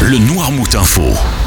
le Noirmout Info.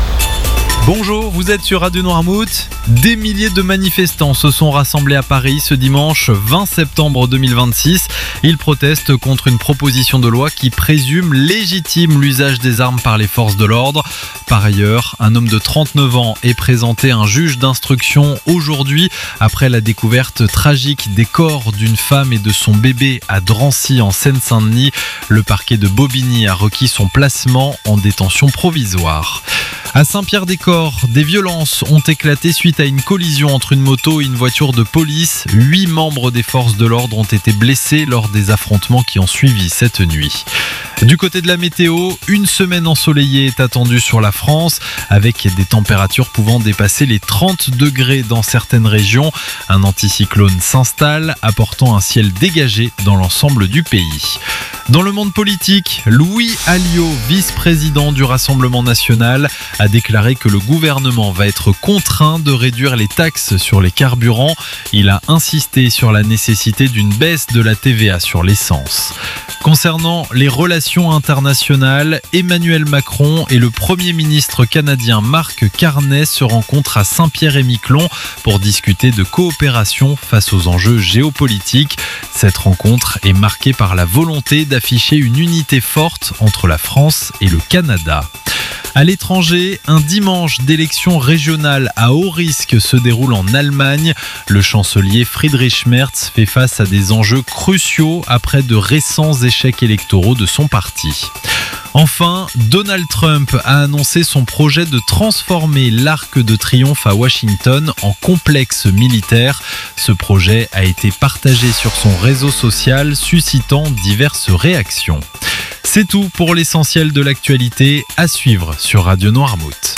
Bonjour, vous êtes sur Radio Noirmout. Des milliers de manifestants se sont rassemblés à Paris ce dimanche 20 septembre 2026. Ils protestent contre une proposition de loi qui présume légitime l'usage des armes par les forces de l'ordre. Par ailleurs, un homme de 39 ans est présenté à un juge d'instruction aujourd'hui après la découverte tragique des corps d'une femme et de son bébé à Drancy en Seine-Saint-Denis. Le parquet de Bobigny a requis son placement en détention provisoire. À Saint-Pierre-des-Corps, des violences ont éclaté suite à une collision entre une moto et une voiture de police. 8 membres des forces de l'ordre ont été blessés lors des affrontements qui ont suivi cette nuit. Du côté de la météo, une semaine ensoleillée est attendue sur la France, avec des températures pouvant dépasser les 30 degrés dans certaines régions. Un anticyclone s'installe, apportant un ciel dégagé dans l'ensemble du pays. Dans le monde politique, Louis Alliot, vice-président du Rassemblement national, a déclaré que le gouvernement va être contraint de réduire les taxes sur les carburants. Il a insisté sur la nécessité d'une baisse de la TVA sur l'essence. Concernant les relations internationales, Emmanuel Macron et le Premier ministre canadien Mark Carney se rencontrent à Saint-Pierre-et-Miquelon pour discuter de coopération face aux enjeux géopolitiques. Cette rencontre est marquée par la volonté d'afficher une unité forte entre la France et le Canada. À l'étranger, un dimanche d'élection régionale à haut risque se déroule en Allemagne. Le chancelier Friedrich Merz fait face à des enjeux cruciaux après de récents échecs électoraux de son parti. Enfin, Donald Trump a annoncé son projet de transformer l'Arc de Triomphe à Washington en complexe militaire. Ce projet a été partagé sur son réseau social, suscitant diverses réactions. C'est tout pour l'essentiel de l'actualité, à suivre sur Radio Noirmout.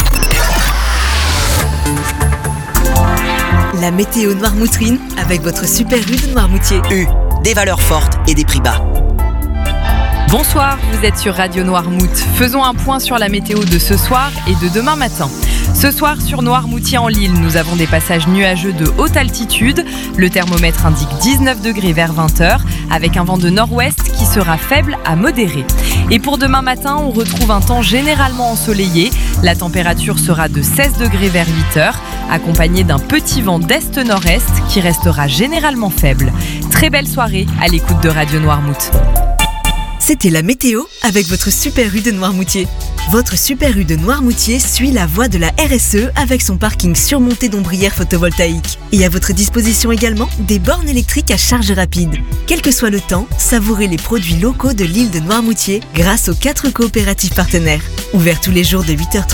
La météo noirmoutrine avec votre super U de Noirmoutier. U, des valeurs fortes et des prix bas. Bonsoir, vous êtes sur Radio Noirmout. Faisons un point sur la météo de ce soir et de demain matin. Ce soir, sur Noirmoutier en Lille, nous avons des passages nuageux de haute altitude. Le thermomètre indique 19 degrés vers 20h, avec un vent de nord-ouest qui sera faible à modéré. Et pour demain matin, on retrouve un temps généralement ensoleillé. La température sera de 16 degrés vers 8h, accompagnée d'un petit vent d'est-nord-est qui restera généralement faible. Très belle soirée à l'écoute de Radio Noirmout. C'était la météo avec votre Super U de Noirmoutier. Votre Super U de Noirmoutier suit la voie de la RSE avec son parking surmonté d'ombrières photovoltaïques. Et à votre disposition également des bornes électriques à charge rapide. Quel que soit le temps, savourez les produits locaux de l'île de Noirmoutier grâce aux 4 coopératives partenaires. Ouverts tous les jours de 8h30